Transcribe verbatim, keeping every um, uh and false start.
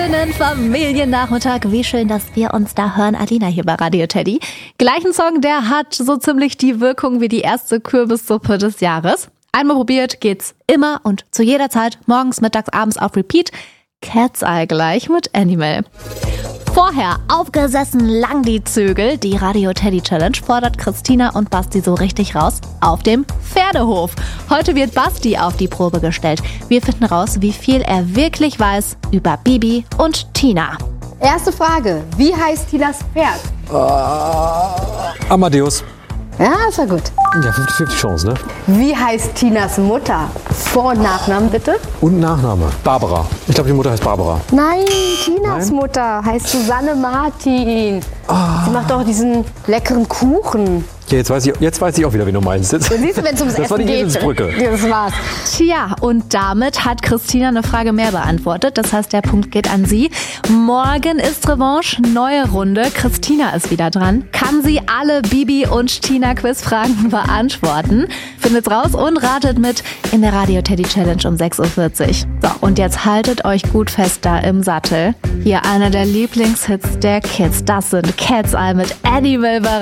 Schönen Familiennachmittag. Wie schön, dass wir uns da hören. Alina hier bei Radio Teddy. Gleichen Song, der hat so ziemlich die Wirkung wie die erste Kürbissuppe des Jahres. Einmal probiert, geht's immer und zu jeder Zeit, morgens, mittags, abends auf Repeat. Cat's Eye gleich mit Animal. Vorher aufgesessen lang die Zügel. Die Radio Teddy Challenge fordert Christina und Basti so richtig raus auf dem Pferdehof. Heute wird Basti auf die Probe gestellt. Wir finden raus, wie viel er wirklich weiß über Bibi und Tina. Erste Frage, wie heißt Tinas Pferd? Uh, Amadeus. Ja, ist ja gut. Ja, fünfzig fünfzig Chance, ne? Wie heißt Tinas Mutter? Vor- und Nachnamen bitte? Und Nachname? Barbara. Ich glaube, die Mutter heißt Barbara. Nein, Tinas Nein? Mutter heißt Susanne Martin. Ah. Sie macht doch diesen leckeren Kuchen. Ja, jetzt weiß ich, jetzt weiß ich auch wieder, wen du meinst. Jetzt, Dann siehst du, wenn es ums das Essen war die geht. Eselsbrücke. Ja, das war's. Tja, und damit hat Christina eine Frage mehr beantwortet. Das heißt, der Punkt geht an sie. Morgen ist Revanche, neue Runde. Christina ist wieder dran. Kann sie alle Bibi und Tina Quizfragen beantworten? Findet's raus und ratet mit in der Radio Teddy Challenge um sechs Uhr vierzig. So, und jetzt haltet euch gut fest da im Sattel. Hier einer der Lieblingshits der Kids. Das sind Cat's Eye mit Animal bei